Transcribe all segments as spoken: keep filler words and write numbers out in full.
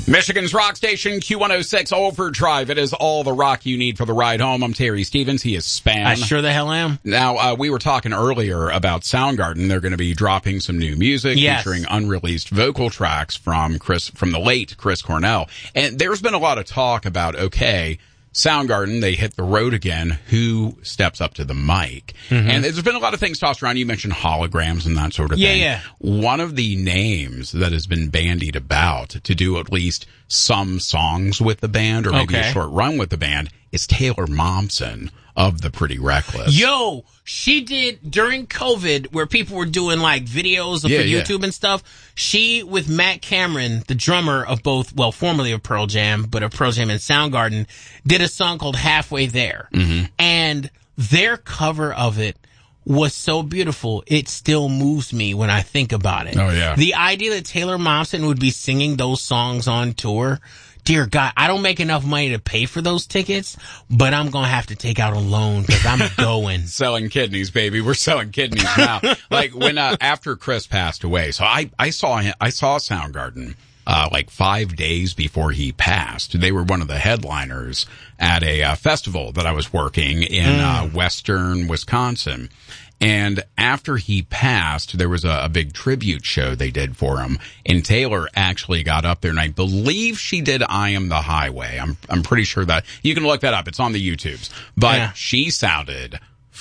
Michigan's rock station, Q one oh six Overdrive. It is all the rock you need for the ride home. I'm Terry Stevens. He is Span. I sure the hell am. Now, uh, we were talking earlier about Soundgarden. They're going to be dropping some new music yes. featuring unreleased vocal tracks from Chris, from the late Chris Cornell. And there's been a lot of talk about, okay, Soundgarden, they hit the road again. Who steps up to the mic? Mm-hmm. And there's been a lot of things tossed around. You mentioned holograms and that sort of yeah, thing. Yeah, One of the names that has been bandied about to do at least some songs with the band or maybe okay. a short run with the band is Taylor Momsen of the Pretty Reckless. Yo, she did during COVID where people were doing like videos yeah, for yeah. YouTube and stuff. She with Matt Cameron, the drummer of both, well, formerly of Pearl Jam, but of Pearl Jam and Soundgarden, did a song called Halfway There. Mm-hmm. And their cover of it was so beautiful. It still moves me when I think about it. Oh, yeah. The idea that Taylor Momsen would be singing those songs on tour, dear God, I don't make enough money to pay for those tickets, but I'm going to have to take out a loan because I'm going. Selling kidneys, baby. We're selling kidneys now. Like when, uh, after Chris passed away. So I, I saw him, I saw Soundgarden, uh, like five days before he passed. They were one of the headliners at a uh, festival that I was working in, mm. uh, western Wisconsin. And after he passed, there was a, a big tribute show they did for him. And Taylor actually got up there, and I believe she did I Am the Highway. I'm I'm pretty sure that you can look that up. It's on the YouTubes. But yeah. she sounded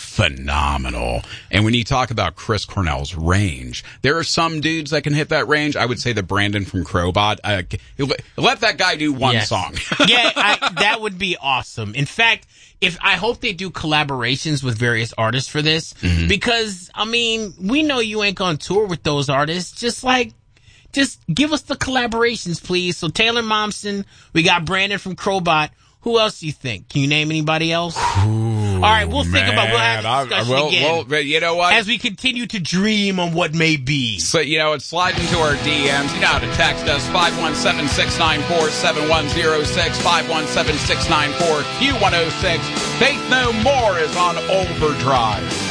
phenomenal. And when you talk about Chris Cornell's range, there are some dudes that can hit that range. I would say that Brandon from Crowbot, uh, let that guy do one yes. song. yeah, I, that would be awesome. In fact, if I hope they do collaborations with various artists for this, mm-hmm. because, I mean, we know you ain't gonna tour with those artists. Just like, just give us the collaborations, please. So Taylor Momsen, we got Brandon from Crowbot. Who else do you think? Can you name anybody else? Ooh, all right, we'll man. think about we'll have a discussion I, well, again. Well, you know what? As we continue to dream on what may be. So, you know, it's slide into our D Ms. You know how to text us, five one seven, six nine four, seven one zero six, five one seven, six nine four, Q one oh six. Faith No More is on Overdrive.